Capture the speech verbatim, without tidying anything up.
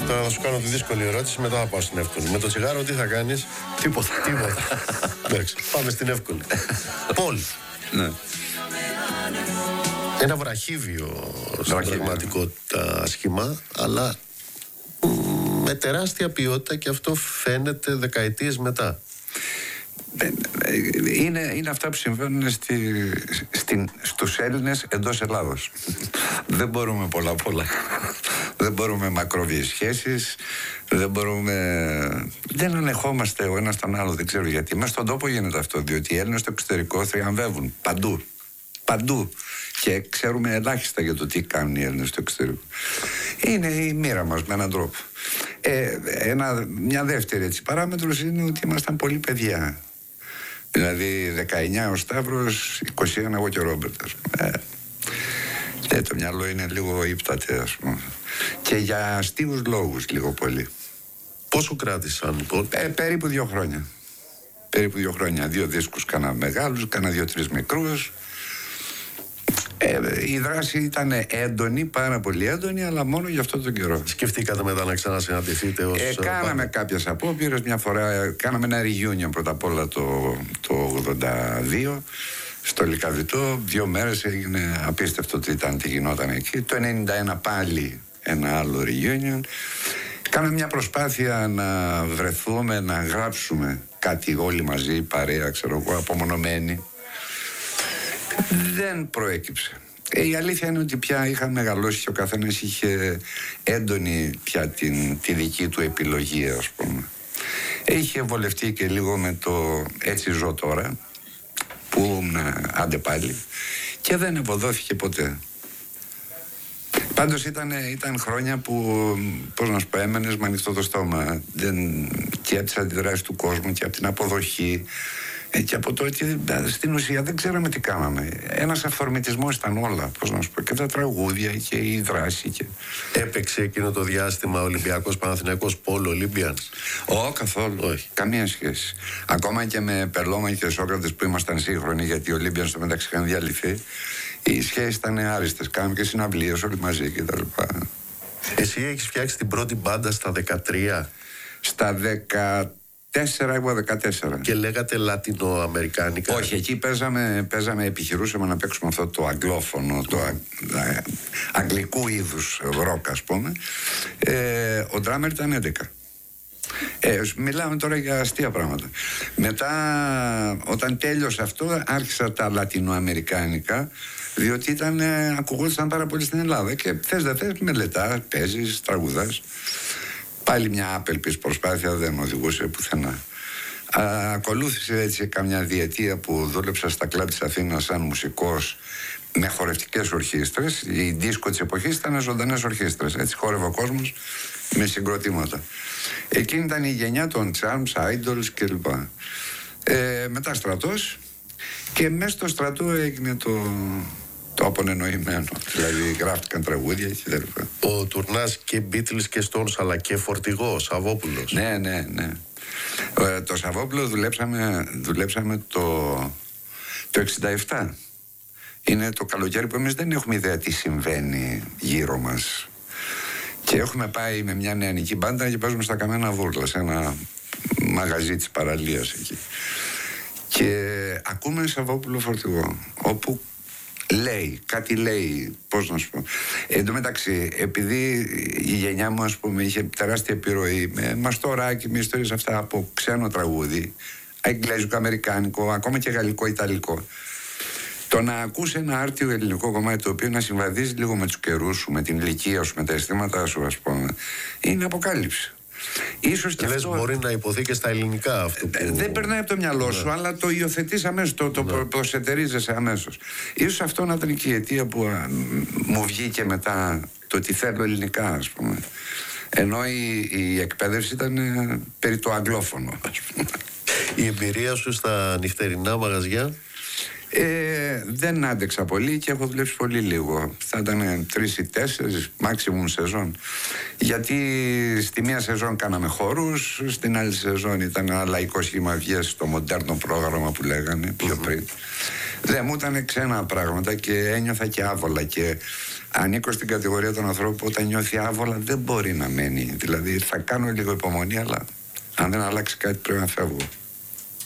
Τώρα θα σου κάνω τη δύσκολη ερώτηση, μετά θα πάω στην εύκολη. Με το τσιγάρο τι θα κάνεις? Τίποτα. Τίποτα. Εντάξει, πάμε στην εύκολη. Πολ. Ναι. Ένα βραχύβιο στην πραγματικότητα σχήμα, αλλά με τεράστια ποιότητα, και αυτό φαίνεται δεκαετίες μετά. Είναι, είναι αυτά που συμβαίνουν στη, στην, στους Έλληνες εντός Ελλάδος. Δεν μπορούμε πολλά πολλά. Δεν μπορούμε μακροβιές σχέσεις. Δεν μπορούμε... Δεν ανεχόμαστε ο ένας τον άλλο, δεν ξέρω γιατί. Μέσα στον τόπο γίνεται αυτό, διότι οι Έλληνες στο εξωτερικό θριαμβεύουν παντού. Παντού. Και ξέρουμε ελάχιστα για το τι κάνουν οι Έλληνες στο εξωτερικό. Είναι η μοίρα μας με έναν τρόπο. Ε, ένα, μια δεύτερη έτσι παράμετρος είναι ότι ήμασταν πολύ παιδιά. Δηλαδή δεκαεννιά ο Σταύρος, είκοσι ένα εγώ και ο Ρόμπερτ, ας πούμε. Ε, ε, το μυαλό είναι λίγο ύπτατε, ας πούμε. Και για αστείους λόγους λίγο πολύ. Πόσο κράτησαν λοιπόν? Ε, περίπου δύο χρόνια. Περίπου δύο χρόνια. Δύο δίσκους κάνα μεγάλους, κάνα δύο-τρεις μικρούς. Ε, η δράση ήταν έντονη, πάρα πολύ έντονη, αλλά μόνο για αυτόν τον καιρό. Σκεφτήκατε μετά να ξανασυναντηθείτε ως... Ε, κάναμε κάποιες απόπειρες, μια φορά κάναμε ένα reunion πρώτα απ' όλα το, το ογδόντα δύο στο Λυκαβητό. Δύο μέρες έγινε απίστευτο τι ήταν, τι γινόταν εκεί. Το ενενήντα ένα πάλι ένα άλλο reunion. Κάναμε μια προσπάθεια να βρεθούμε, να γράψουμε κάτι όλοι μαζί, παρέα, ξέρω εγώ, απομονωμένοι. Δεν προέκυψε. Ε, η αλήθεια είναι ότι πια είχα μεγαλώσει και ο καθένας είχε έντονη πια την, τη δική του επιλογή, ας πούμε. Είχε βολευτεί και λίγο με το έτσι ζω τώρα, που να, άντε πάλι, και δεν ευωδόθηκε ποτέ. Πάντως ήταν, ήταν χρόνια που, πώς να σου πω, έμενες με ανοιχτό το στόμα. Δεν, και από τις αντιδράσεις του κόσμου και από την αποδοχή. Ε, και από το ότι στην ουσία δεν ξέραμε τι κάναμε. Ένας αυθορμητισμός ήταν όλα, πώς να σου πω, και τα τραγούδια και η δράση. Και... Έπαιξε εκείνο το διάστημα Ολυμπιακός Παναθηναϊκός Πόλο Ολύμπιανς? Ω, καθόλου. Όχι. Καμία σχέση. Ακόμα και με Πελώμα και Σόκρατες που ήμασταν σύγχρονοι, γιατί οι Ολύμπιανς στο μεταξύ είχαν διαλυθεί, οι σχέσεις ήταν άριστες. Κάναμε και συναυλίες όλοι μαζί κτλ. Εσύ έχεις φτιάξει την πρώτη μπάντα στα δεκατρία? Στα δεκατέσσερα, εγώ δεκατέσσερα. Και λέγατε λατινοαμερικάνικα? Όχι, εκεί παίζαμε, παίζαμε, επιχειρούσαμε να παίξουμε αυτό το αγγλόφωνο, το α, α, αγγλικού είδους ροκ, ας πούμε. Ε, ο ντράμερ ήταν έντεκα. Ε, μιλάμε τώρα για αστεία πράγματα. Μετά, όταν τέλειωσε αυτό, άρχισα τα λατινοαμερικάνικα, διότι ήταν, ε, ακουγόντουσαν πάρα πολύ στην Ελλάδα. Και θες δεν θες, μελετάς, παίζεις, τραγουδάς. Πάλι μια άπελπης προσπάθεια, δεν οδηγούσε πουθενά. Α, ακολούθησε έτσι καμιά διετία που δούλεψα στα κλαμπ της Αθήνας σαν μουσικός με χορευτικές ορχήστρες. Η δίσκο της εποχής ήταν ζωντανές ορχήστρες. Έτσι χόρευε ο κόσμος με συγκροτήματα. Εκείνη ήταν η γενιά των Charms, Idols κλπ. Ε, μετά στρατός, και μέσα στο στρατό έγινε το... το απονενοημένο. Δηλαδή γράφτηκαν τραγούδια και τέτοια. Ο τουρνάς και Beatles και Stones, αλλά και φορτηγό, Σαββόπουλος. Ναι, ναι, ναι. Ε, το Σαββόπουλο δουλέψαμε, δουλέψαμε το, το εξήντα επτά. Είναι το καλοκαίρι που εμείς δεν έχουμε ιδέα τι συμβαίνει γύρω μας. Και έχουμε πάει με μια νεανική μπάντα και παίζουμε στα Καμένα Βούρλα, σε ένα μαγαζί της παραλίας εκεί. Και ακούμε Σαββόπουλο φορτηγό, όπου λέει, κάτι λέει, πώς να σου πω. Εν τω μεταξύ, επειδή η γενιά μου, ας πούμε, είχε τεράστια επιρροή με μαστοράκι, με ιστορίες αυτά από ξένο τραγούδι, αγγλέζικο, αμερικάνικο, ακόμα και γαλλικό, ιταλικό. Το να ακούσει ένα άρτιο ελληνικό κομμάτι το οποίο να συμβαδίζει λίγο με τους καιρούς σου, με την ηλικία σου, με τα αισθήματά σου, ας πούμε, είναι αποκάλυψη. Ίσως και λες, αυτό μπορεί να υποθεί και στα ελληνικά αυτό που... Δεν περνάει από το μυαλό σου, ναι, αλλά το υιοθετείς αμέσως, το, το ναι. προσετερίζεσαι αμέσως. Ίσως αυτό να ήταν και η αιτία που α, μου βγήκε μετά το ότι θέλω ελληνικά, ας πούμε. Ενώ η, η εκπαίδευση ήταν ε, περί το αγγλόφωνο, ας πούμε. Η εμπειρία σου στα νυχτερινά μαγαζιά? Ε, δεν άντεξα πολύ και έχω δουλέψει πολύ λίγο. Θα ήταν τρεις ή τέσσερις maximum σεζόν. Γιατί στη μία σεζόν κάναμε χορούς, στην άλλη σεζόν ήταν ένα λαϊκό σχήμα βγες στο μοντέρνο πρόγραμμα που λέγανε πιο πριν. Δεν μου ήταν ξένα πράγματα και ένιωθα και άβολα και ανήκω στην κατηγορία των ανθρώπων που όταν νιώθει άβολα δεν μπορεί να μένει. Δηλαδή θα κάνω λίγο υπομονή, αλλά αν δεν αλλάξει κάτι πρέπει να φεύγω.